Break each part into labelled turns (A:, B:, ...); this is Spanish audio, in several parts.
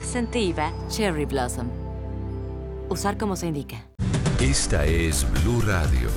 A: Sentiva Cherry Blossom. Usar como se indica.
B: Esta es Blue Radio.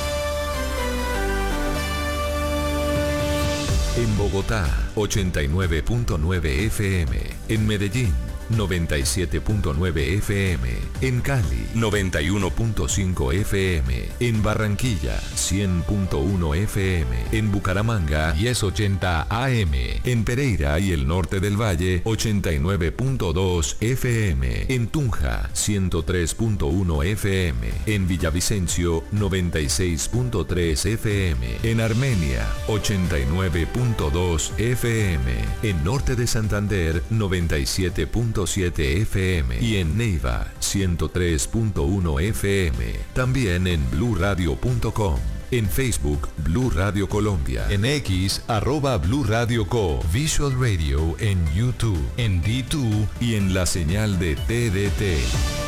B: En Bogotá, 89.9 FM. En Medellín, 97.9 FM. En Cali, 91.5 FM. En Barranquilla, 100.1 FM. En Bucaramanga, 1080 AM. En Pereira y el norte del Valle, 89.2 FM. En Tunja, 103.1 FM. En Villavicencio, 96.3 FM. En Armenia, 89.2 FM. En norte de Santander, 97.7 FM y en Neiva 103.1 FM. También en bluradio.com. En Facebook, Blue Radio Colombia. En X, @Blue Radio Co. Visual Radio en YouTube, en D2 y en la señal de TDT.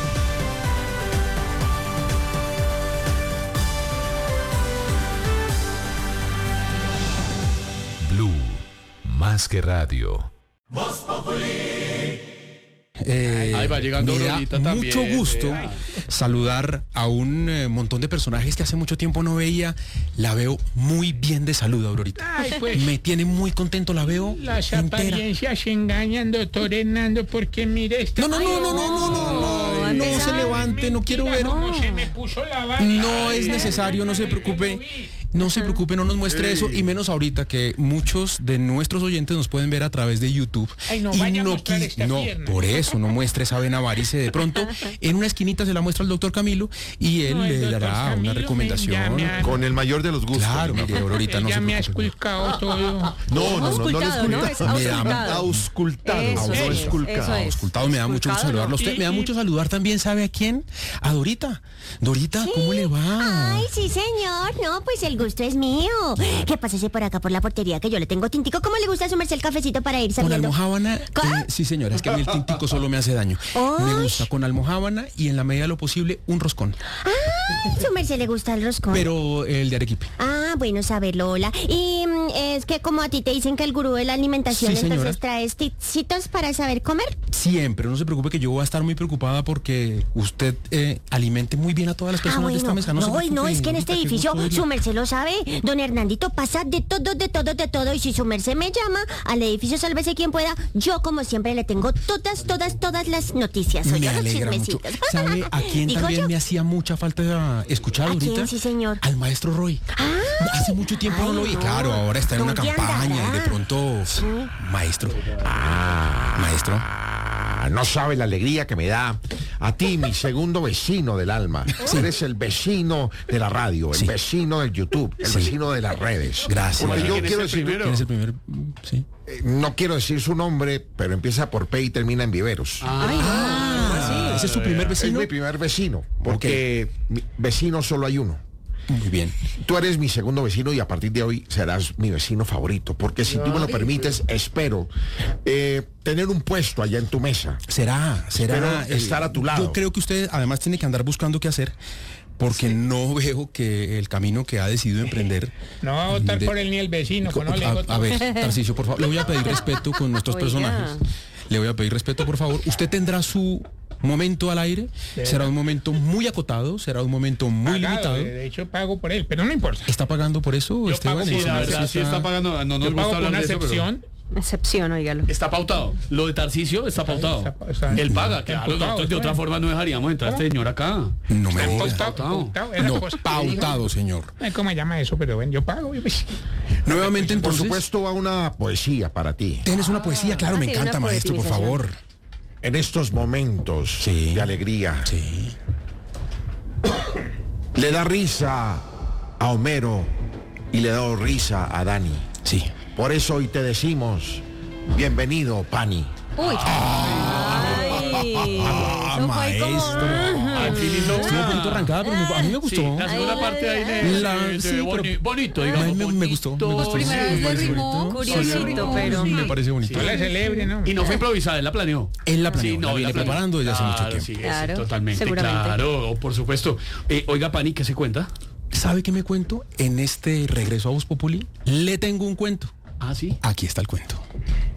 B: Blue, más que radio.
C: Ahí va llegando
D: me da
C: Aurorita también.
D: mucho gusto saludar a un montón de personajes que hace mucho tiempo no veía. La veo muy bien de salud, Aurorita.
E: Ay, pues.
D: Me tiene muy contento, la veo
E: Las
D: entera.
E: apariencias engañan, doctor Hernando, porque mire esto.
D: No se levante, no quiero ver.
E: ¿Cómo se me puso la vara?
D: No es necesario, no se preocupe. No se preocupe, no nos muestre eso, y menos ahorita que muchos de nuestros oyentes nos pueden ver a través de YouTube.
E: Ay, no
D: y
E: vaya a mostrar esta pierna.
D: por eso no muestre esa vena varice. De pronto, en una esquinita se la muestra al doctor Camilo y él
E: No, el
D: le
E: doctor
D: dará
E: Camilo
D: una
E: me
D: recomendación.
E: llama.
F: Con el mayor de los gustos.
D: Claro, mire, Aurorita, no
E: Ya
D: se
E: me ha
D: preocupe.
E: esculcado todo.
F: No,
A: Auscultado, ¿no? Es auscultado.
F: Auscultado,
A: Eso
F: no
A: es,
F: esculcado.
A: eso es.
D: Auscultado, me da mucho gusto
A: Auscultado,
D: saludarlo a usted. Me da mucho saludar también, ¿sabe a quién? A Dorita. Dorita, ¿cómo le va?
G: Ay, sí, señor. No, pues el gusto es mío. ¿Qué pásese por acá por la portería que yo le tengo tintico? ¿Cómo le gusta sumarse el cafecito para ir
D: Con
G: saliendo?
D: almojábana,
G: ¿Qué?
D: sí señora, es que a mí el tintico solo me hace daño. Me gusta con almojábana y en la medida de lo posible un roscón,
G: Ay, su merced le gusta el roscón.
D: pero el de arequipe.
G: Ah, bueno saberlo, Lola. Y es que como a ti te dicen que el gurú de la alimentación,
D: Sí, señora.
G: entonces traes tipsitos para saber comer.
D: Siempre, no se preocupe que yo voy a estar muy preocupada porque usted alimente muy bien a todas las personas de esta mesa.
G: No,
D: se preocupe,
G: es que en este
D: Dorita, qué
G: edificio
D: gusto
G: su
D: verla.
G: merced lo sabe. Don Hernandito pasa de todo. Y si su merced me llama al edificio Sálvese quien pueda, yo como siempre le tengo todas las noticias.
D: Me
G: Oye, los
D: alegra mucho.
G: chismecitos.
D: ¿Sabe a quién
G: Digo
D: también
G: yo.
D: me hacía mucha falta escuchar
G: ¿A
D: ahorita?
G: quién, sí, señor?
D: Al maestro Roy. Hace mucho tiempo no lo vi.
G: no.
D: Claro, ahora está en una
G: ¿Dónde
D: campaña y de
G: andará?
D: pronto... Maestro. Maestro.
F: No sabe la alegría que me da a ti, mi segundo vecino del alma. Eres el vecino de la radio, el
D: Sí.
F: vecino del YouTube, el
D: Sí.
F: vecino de las redes.
D: Gracias.
F: Porque yo
C: ¿Quién es
F: quiero
C: el
F: decir,
C: primero?
D: ¿Quién es el primer? Sí.
F: no quiero decir su nombre, pero empieza por P y termina en Viveros.
D: Ese es su primer
F: Es
D: vecino.
F: mi primer vecino, porque mi vecino solo hay uno.
D: Muy bien.
F: Tú eres mi segundo vecino y a partir de hoy serás mi vecino favorito, porque si tú me lo permites, espero tener un puesto allá en tu mesa.
D: Será.
F: Espero estar a tu lado.
D: Yo creo que usted además tiene que andar buscando qué hacer, porque no veo que el camino que ha decidido emprender...
E: No va a votar
D: de-
E: por él ni el vecino, pues no le digo
D: a ver, Tarcisio, por favor, le voy a pedir respeto con nuestros
A: Oiga.
D: personajes. Le voy a pedir respeto, por favor. Usted tendrá su momento al aire. Será un momento muy acotado, será un momento muy
E: pagado,
D: limitado.
E: de hecho pago por él, pero no importa.
D: ¿Está pagando por eso,
E: Yo
D: Esteban?
E: pago
D: El
E: por
D: señor
E: una-
D: sí
C: Sí está pagando, no nos
E: Yo
C: gusta
E: pago por
C: hablar
E: una
C: de eso, pero...
E: excepción.
A: Excepción, óigalo.
C: Está pautado. Lo de Tarcisio está pautado. Él paga, claro.
E: pautado,
C: Nosotros de otra forma no dejaríamos entrar a este señor acá.
D: No me diga.
E: Pautado, era
D: No,
E: cosa-
D: pautado, señor.
E: Ay, ¿cómo se llama eso? Pero bueno, yo pago. Pues.
D: Nuevamente,
F: Por
D: entonces,
F: supuesto, va una poesía para ti.
D: tienes una poesía, claro, me
A: sí,
D: encanta,
A: una
D: maestro, por
A: poetización.
D: favor.
F: En estos momentos
D: Sí.
F: de alegría,
D: Sí.
F: le da risa a Homero y le da risa a Dani.
D: Sí.
F: Por eso hoy te decimos, bienvenido, Pani.
A: Uy. Ay, eso fue como...
D: Estuvo un poquito arrancada, pero a mí me gustó.
C: Sí, la segunda parte ahí
D: Sí, pero-
C: bonito,
D: A
C: digamos.
D: mí me gustó. Me
C: bonito.
D: gustó.
A: Primera vez le rimó, curiosito, pero...
D: Me parece bonito.
E: No la celebre, ¿no?
C: Y no fue improvisada, él la planeó.
D: Él la planeó,
C: Sí,
D: la viene
C: planeó.
D: preparando desde hace mucho
C: Claro,
D: tiempo.
C: sí,
A: Claro,
C: totalmente,
A: seguramente.
C: claro, por supuesto. Oiga, Pani, ¿qué se cuenta?
D: ¿Sabe qué me cuento? En este regreso a Voz Populi, le tengo un cuento.
C: Ah, sí.
D: Aquí está el cuento.